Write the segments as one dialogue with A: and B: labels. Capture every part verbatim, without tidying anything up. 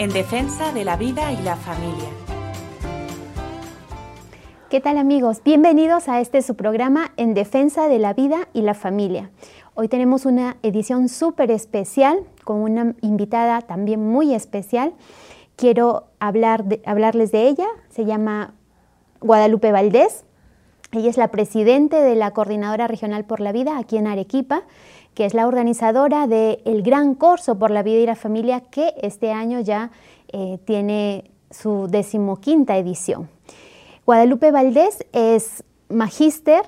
A: en defensa de la vida y la familia.
B: ¿Qué tal, amigos? Bienvenidos a este su programa En Defensa de la Vida y la Familia. Hoy tenemos una edición súper especial con una invitada también muy especial. Quiero hablar de, hablarles de ella. Se llama Guadalupe Valdés. Ella es la presidente de la Coordinadora Regional por la Vida aquí en Arequipa, que es la organizadora del Gran Corso por la Vida y la Familia, que este año ya eh, tiene su decimoquinta edición. Guadalupe Valdés es magíster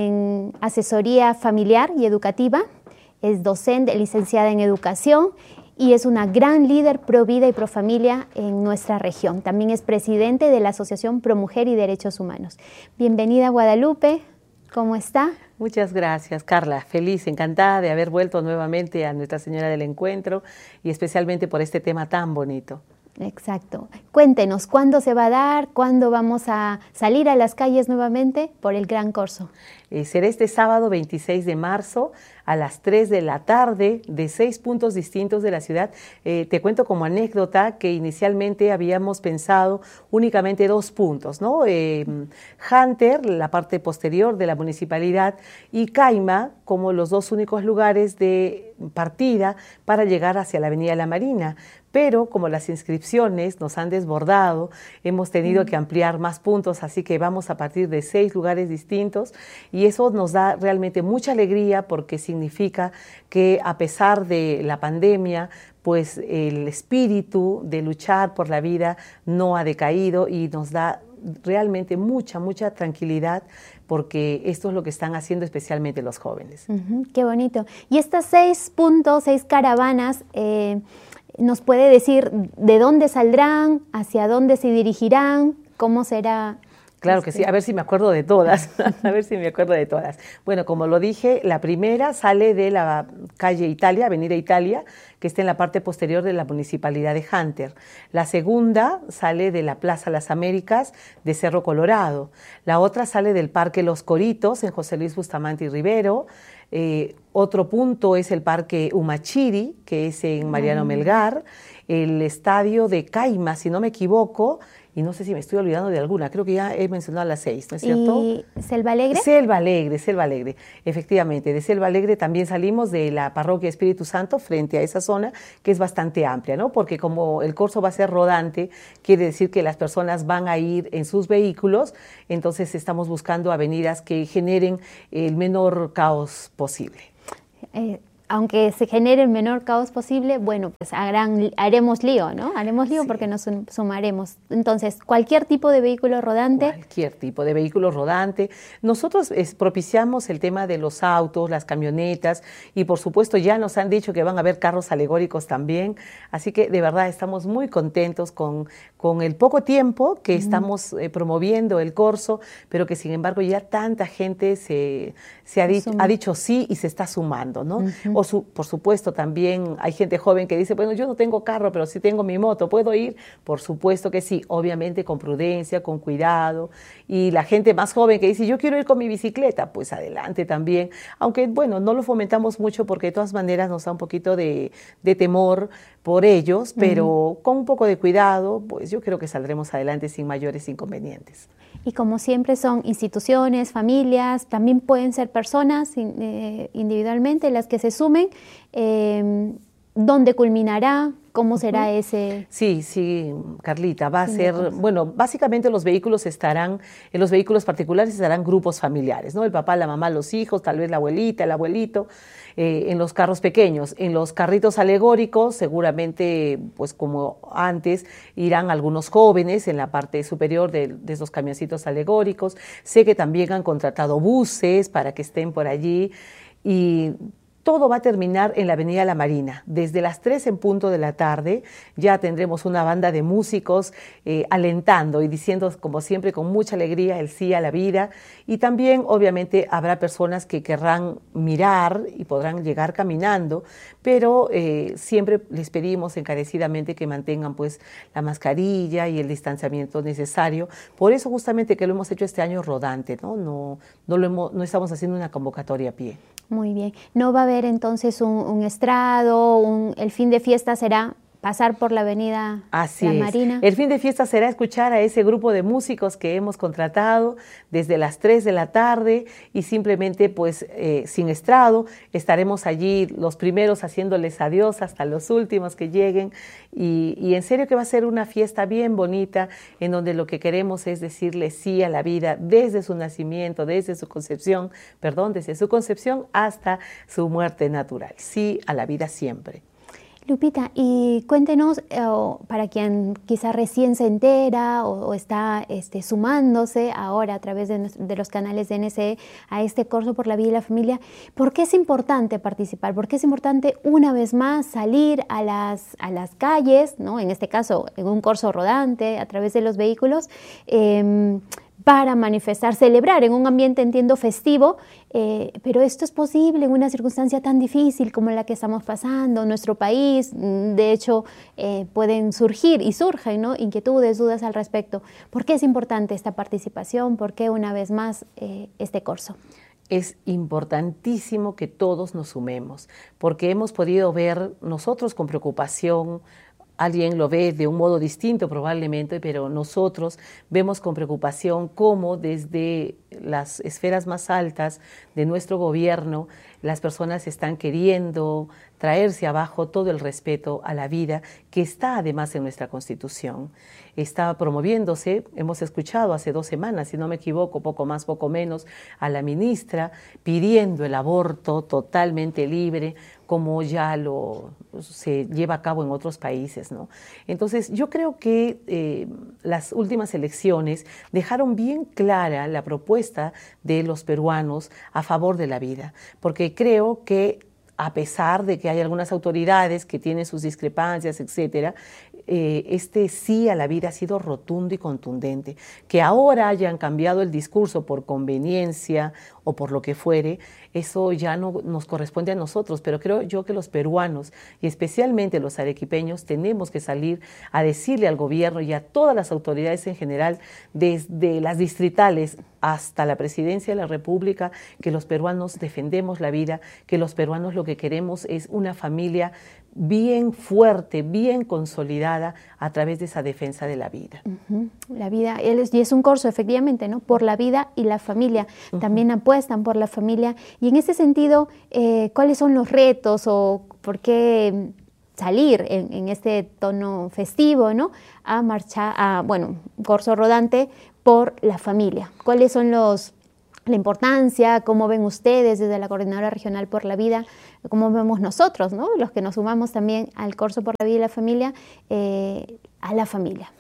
B: en asesoría familiar y educativa, es docente, licenciada en educación y es una gran líder pro vida y pro familia en nuestra región. También es presidente de la Asociación Pro Mujer y Derechos Humanos. Bienvenida, Guadalupe, ¿cómo está?
C: Muchas gracias, Carla. Feliz, encantada de haber vuelto nuevamente a Nuestra Señora del Encuentro y especialmente por este tema tan bonito.
B: Exacto. Cuéntenos, ¿cuándo se va a dar? ¿Cuándo vamos a salir a las calles nuevamente por el Gran Corso?
C: Eh, será este sábado veintiséis de marzo a las tres de la tarde de seis puntos distintos de la ciudad. Eh, te cuento como anécdota que inicialmente habíamos pensado únicamente dos puntos, ¿no? Eh, Hunter, la parte posterior de la municipalidad, y Caima como los dos únicos lugares de partida para llegar hacia la Avenida La Marina. Pero como las inscripciones nos han desbordado, hemos tenido que ampliar más puntos, así que vamos a partir de seis lugares distintos y eso nos da realmente mucha alegría porque significa que a pesar de la pandemia, pues el espíritu de luchar por la vida no ha decaído y nos da realmente mucha, mucha tranquilidad porque esto es lo que están haciendo especialmente los jóvenes.
B: Uh-huh, qué bonito. Y estas seis puntos, seis caravanas, eh, ¿nos puede decir de dónde saldrán, hacia dónde se dirigirán, cómo será?
C: Claro que sí, a ver si me acuerdo de todas, a ver si me acuerdo de todas. Bueno, como lo dije, la primera sale de la calle Italia, Avenida Italia, que está en la parte posterior de la municipalidad de Hunter. La segunda sale de la Plaza Las Américas de Cerro Colorado. La otra sale del Parque Los Coritos en José Luis Bustamante y Rivero. Eh, otro punto es el Parque Humachiri, que es en Mariano Melgar. El estadio de Caima, si no me equivoco, y no sé si me estoy olvidando de alguna, creo que ya he mencionado a las seis, ¿no es cierto?
B: ¿Y Selva Alegre?
C: Selva Alegre, Selva Alegre, efectivamente. De Selva Alegre también salimos de la parroquia Espíritu Santo frente a esa zona que es bastante amplia, ¿no? Porque como el corso va a ser rodante, quiere decir que las personas van a ir en sus vehículos, entonces estamos buscando avenidas que generen el menor caos posible.
B: Eh, aunque se genere el menor caos posible, bueno, pues harán, haremos lío, ¿no? Haremos lío sí. Porque nos sumaremos. Entonces, cualquier tipo de vehículo rodante.
C: Cualquier tipo de vehículo rodante. Nosotros es, propiciamos el tema de los autos, las camionetas y por supuesto ya nos han dicho que van a haber carros alegóricos también. Así que de verdad estamos muy contentos con, con el poco tiempo que mm. estamos eh, promoviendo el corso, pero que sin embargo ya tanta gente se, se ha, di ha dicho sí y se está sumando, ¿no? Uh-huh. O su, por supuesto también hay gente joven que dice, bueno, yo no tengo carro, pero sí tengo mi moto, ¿puedo ir? Por supuesto que sí, obviamente con prudencia, con cuidado. Y la gente más joven que dice, yo quiero ir con mi bicicleta, pues adelante también. Aunque, bueno, no lo fomentamos mucho porque de todas maneras nos da un poquito de, de temor por ellos, pero uh-huh. con un poco de cuidado, pues yo creo que saldremos adelante sin mayores inconvenientes.
B: Y como siempre son instituciones, familias, también pueden ser personas eh, individualmente las que se sumen. Eh, ¿Dónde culminará? ¿Cómo será uh-huh. ese?
C: Sí, sí, Carlita, va a ser, bueno, básicamente los vehículos estarán, en los vehículos particulares estarán grupos familiares, ¿no? El papá, la mamá, los hijos, tal vez la abuelita, el abuelito, eh, en los carros pequeños. En los carritos alegóricos, seguramente, pues como antes, irán algunos jóvenes en la parte superior de, de esos camioncitos alegóricos. Sé que también han contratado buses para que estén por allí y todo va a terminar en la Avenida La Marina. Desde las tres en punto de la tarde ya tendremos una banda de músicos eh, alentando y diciendo, como siempre, con mucha alegría, el sí a la vida. Y también, obviamente, habrá personas que querrán mirar y podrán llegar caminando, pero eh, siempre les pedimos encarecidamente que mantengan pues la mascarilla y el distanciamiento necesario. Por eso justamente que lo hemos hecho este año rodante, ¿no? No, no, lo hemos, no estamos haciendo una convocatoria a pie.
B: Muy bien. ¿No va a haber entonces un, un estrado, un, el fin de fiesta será pasar por la avenida
C: Así
B: La
C: es.
B: Marina.
C: El fin de fiesta será escuchar a ese grupo de músicos que hemos contratado desde las tres de la tarde y simplemente pues eh, sin estrado estaremos allí los primeros haciéndoles adiós hasta los últimos que lleguen y, y en serio que va a ser una fiesta bien bonita en donde lo que queremos es decirle sí a la vida desde su nacimiento, desde su concepción, perdón, desde su concepción hasta su muerte natural. Sí a la vida siempre.
B: Lupita, y cuéntenos, eh, para quien quizá recién se entera o, o está este, sumándose ahora a través de, de los canales de N S E a este curso por la vida y la familia, ¿por qué es importante participar? ¿Por qué es importante una vez más salir a las, a las calles, ¿no? En este caso en un curso rodante a través de los vehículos, eh, para manifestar, celebrar en un ambiente, entiendo, festivo, eh, pero esto es posible en una circunstancia tan difícil como la que estamos pasando en nuestro país. De hecho, eh, pueden surgir y surgen, ¿no?, inquietudes, dudas al respecto. ¿Por qué es importante esta participación? ¿Por qué una vez más eh, este curso?
C: Es importantísimo que todos nos sumemos, porque hemos podido ver nosotros con preocupación. Alguien lo ve de un modo distinto probablemente, pero nosotros vemos con preocupación cómo desde las esferas más altas de nuestro gobierno las personas están queriendo traerse abajo todo el respeto a la vida que está además en nuestra Constitución. Está promoviéndose, hemos escuchado hace dos semanas, si no me equivoco, poco más, poco menos, a la ministra pidiendo el aborto totalmente libre, como ya lo se lleva a cabo en otros países, ¿no? Entonces, yo creo que eh, las últimas elecciones dejaron bien clara la propuesta de los peruanos a favor de la vida, porque creo que a pesar de que hay algunas autoridades que tienen sus discrepancias, etcétera, eh, este sí a la vida ha sido rotundo y contundente. Que ahora hayan cambiado el discurso por conveniencia o por lo que fuere, eso ya no nos corresponde a nosotros, pero creo yo que los peruanos y especialmente los arequipeños tenemos que salir a decirle al gobierno y a todas las autoridades en general, desde las distritales hasta la presidencia de la República, que los peruanos defendemos la vida, que los peruanos lo que queremos es una familia bien fuerte, bien consolidada a través de esa defensa de la vida.
B: Uh-huh. La vida, y es un curso efectivamente, ¿no?, por la vida y la familia. Uh-huh. También apuestan por la familia. Y en ese sentido, eh, ¿cuáles son los retos o por qué salir en, en este tono festivo, ¿no?, a marchar, a, bueno, curso rodante por la familia? ¿Cuáles son los la importancia? ¿Cómo ven ustedes desde la Coordinadora Regional por la Vida? ¿Cómo vemos nosotros, ¿no?, los que nos sumamos también al curso por la vida y la familia, eh, a la familia?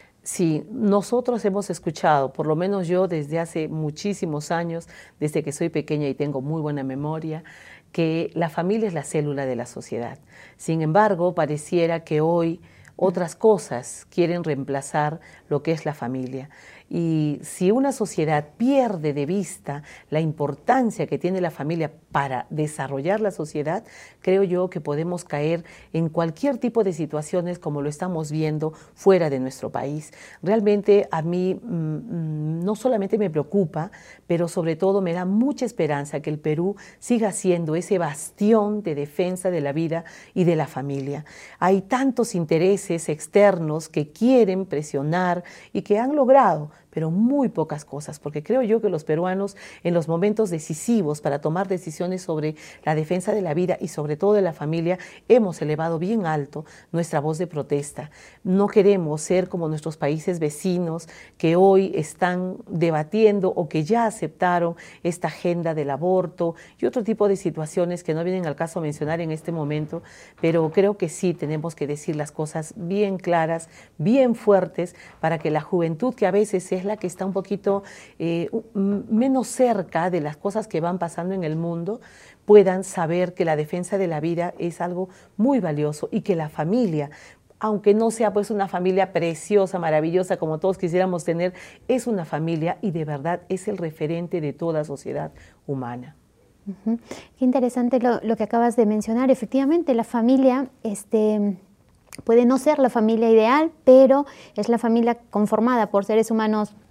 C: Sí, nosotros hemos escuchado, por lo menos yo desde hace muchísimos años, desde que soy pequeña y tengo muy buena memoria, que la familia es la célula de la sociedad. Sin embargo, pareciera que hoy otras cosas quieren reemplazar lo que es la familia. Y si una sociedad pierde de vista la importancia que tiene la familia para desarrollar la sociedad, creo yo que podemos caer en cualquier tipo de situaciones como lo estamos viendo fuera de nuestro país. Realmente a mí mmm, no solamente me preocupa, pero sobre todo me da mucha esperanza que el Perú siga siendo ese bastión de defensa de la vida y de la familia. Hay tantos intereses externos que quieren presionar y que han logrado, pero muy pocas cosas, porque creo yo que los peruanos en los momentos decisivos para tomar decisiones sobre la defensa de la vida y sobre todo de la familia, hemos elevado bien alto nuestra voz de protesta. No queremos ser como nuestros países vecinos que hoy están debatiendo o que ya aceptaron esta agenda del aborto y otro tipo de situaciones que no vienen al caso mencionar en este momento, pero creo que sí tenemos que decir las cosas bien claras, bien fuertes, para que la juventud, que a veces es la que está un poquito eh, menos cerca de las cosas que van pasando en el mundo, puedan saber que la defensa de la vida es algo muy valioso y que la familia, aunque no sea pues una familia preciosa, maravillosa como todos quisiéramos tener, es una familia y de verdad es el referente de toda sociedad humana.
B: Uh-huh. Qué interesante lo, lo que acabas de mencionar. Efectivamente, la familia este, puede no ser la familia ideal, pero es la familia conformada por seres humanos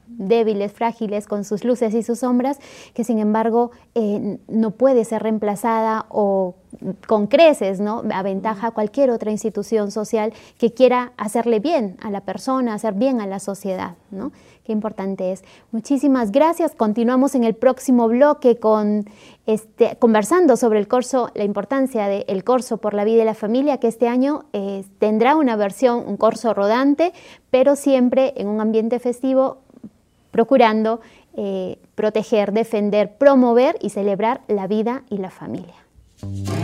B: débiles, frágiles, con sus luces y sus sombras, que sin embargo eh, no puede ser reemplazada o con creces, ¿no?, aventaja a cualquier otra institución social que quiera hacerle bien a la persona, hacer bien a la sociedad, ¿no? Qué importante es. Muchísimas gracias. Continuamos en el próximo bloque con este, conversando sobre el corso, la importancia del corso por la vida y la familia, que este año eh, tendrá una versión, un corso rodante, pero siempre en un ambiente festivo, procurando eh, proteger, defender, promover y celebrar la vida y la familia.